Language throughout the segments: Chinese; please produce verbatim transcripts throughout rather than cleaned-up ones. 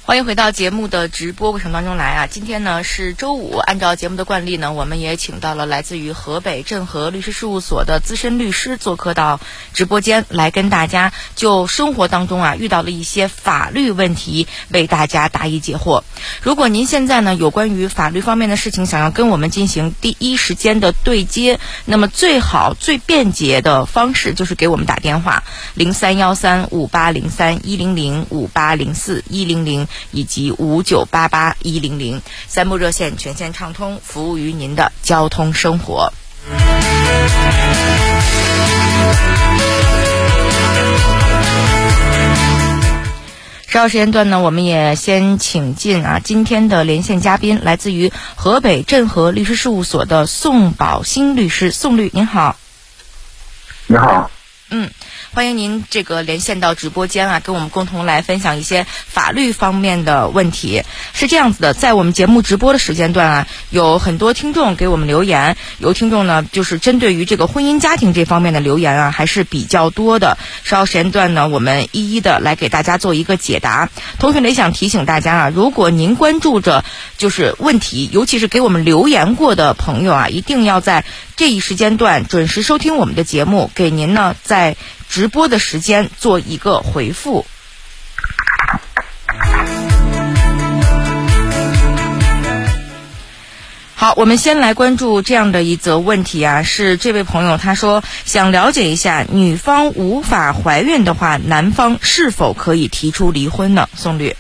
欢迎回到节目的直播过程当中来啊！今天呢是周五，按照节目的惯例呢，我们也请到了来自于河北振和律师事务所的资深律师做客到直播间，来跟大家就生活当中啊遇到了一些法律问题，为大家答疑解惑。如果您现在呢有关于法律方面的事情想要跟我们进行第一时间的对接，那么最好最便捷的方式就是给我们打电话零三幺三五八零三一零零五八零四一零零。以及五九八八一零零三部热线全线畅通，服务于您的交通生活。十二时间段呢，我们也先请进啊今天的连线嘉宾，来自于河北振和律师事务所的宋宝兴律师。宋律您好。 你好。 嗯。欢迎您这个连线到直播间啊，跟我们共同来分享一些法律方面的问题。是这样子的，在我们节目直播的时间段啊，有很多听众给我们留言，有听众呢就是针对于这个婚姻家庭这方面的留言啊，还是比较多的。稍后时间段呢，我们一一的来给大家做一个解答。同时呢，也想提醒大家啊，如果您关注着就是问题，尤其是给我们留言过的朋友啊，一定要在这一时间段准时收听我们的节目，给您呢在直播的时间做一个回复。好，我们先来关注这样的一则问题啊，是这位朋友他说想了解一下，女方无法怀孕的话，男方是否可以提出离婚呢？宋律。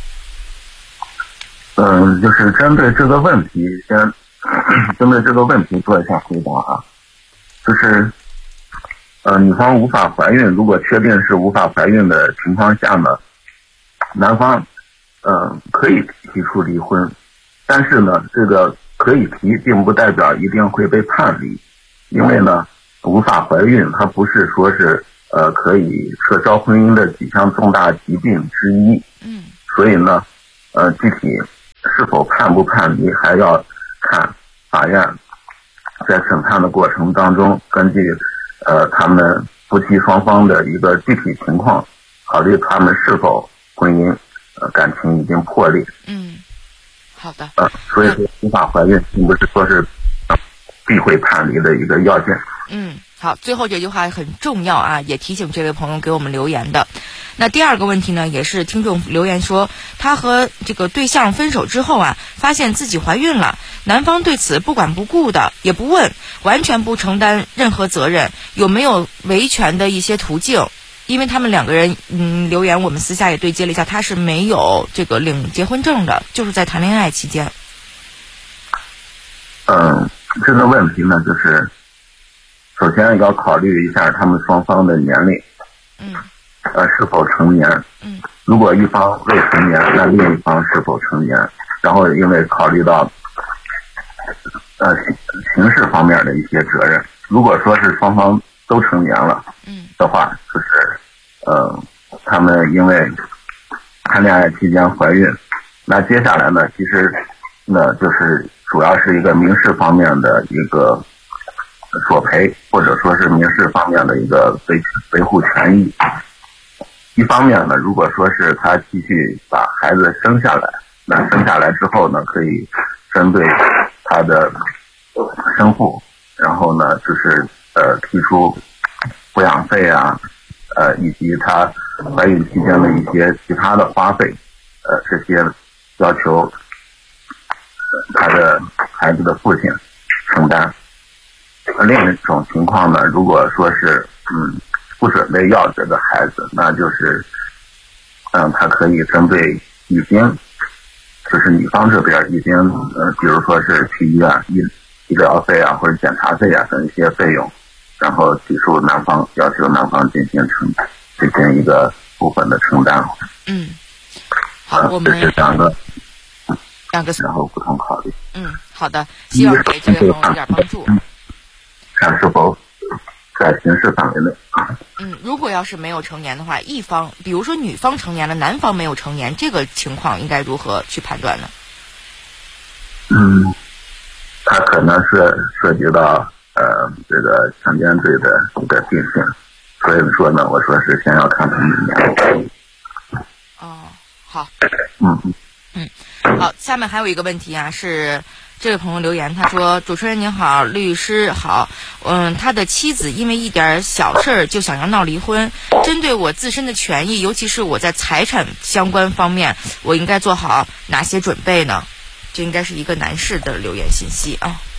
嗯，就是针对这个问题，先针对这个问题做一下回答啊，就是呃，女方无法怀孕，如果确定是无法怀孕的情况下呢，男方呃可以提出离婚，但是呢，这个可以提，并不代表一定会被判离，因为呢，无法怀孕，它不是说是呃可以撤销婚姻的几项重大疾病之一， 嗯， 所以呢，呃，具体是否判不判离，还要看法院在审判的过程当中，根据呃，他们夫妻双方的一个具体情况，考虑他们是否婚姻呃感情已经破裂。 嗯，好的。 呃，所以说无法怀孕并不是说是必会判离的一个要件。 嗯，好，最后这句话很重要啊，也提醒这位朋友给我们留言的。那第二个问题呢，也是听众留言说，他和这个对象分手之后啊，发现自己怀孕了，男方对此不管不顾的，也不问，完全不承担任何责任，有没有维权的一些途径？因为他们两个人嗯留言，我们私下也对接了一下，他是没有这个领结婚证的，就是在谈恋爱期间。 嗯，这个问题呢，就是首先要考虑一下他们双方的年龄。 嗯。 呃，是否成年？ 嗯， 如果一方未成年，那另一方是否成年？然后因为考虑到呃刑事方面的一些责任，如果说是双方都成年了， 嗯的话，就是呃他们因为谈恋爱期间怀孕，那接下来呢，其实呢就是主要是一个民事方面的一个索赔，或者说是民事方面的一个维维护权益。一方面呢，如果说是他继续把孩子生下来，那生下来之后呢，可以针对他的生父，然后呢，就是呃提出抚养费啊，呃以及他怀孕期间的一些其他的花费，呃这些要求他的孩子的父亲承担。另一种情况呢，如果说是嗯。不准备要这个孩子，那就是嗯他可以针对已经就是女方这边已经呃比如说是去医院医医疗费啊或者检查费啊等一些费用，然后提出男方要求男方进行承进行一个部分的承担。 嗯，好，我们这是两个两个然后不同考虑。 嗯，好的，希望给这位朋友有点帮助。 看是否在刑事范围内。 嗯，如果要是没有成年的话，一方比如说女方成年了，男方没有成年，这个情况应该如何去判断呢？ 嗯，他可能是涉及到呃这个强奸罪的一个定性，所以说呢，我说是先要看他们年龄。 哦，好。 嗯嗯，好，下面还有一个问题啊，是这位朋友留言，他说：“主持人您好，律师好，嗯，他的妻子因为一点小事儿就想要闹离婚，针对我自身的权益，尤其是我在财产相关方面，我应该做好哪些准备呢？”这应该是一个男士的留言信息啊。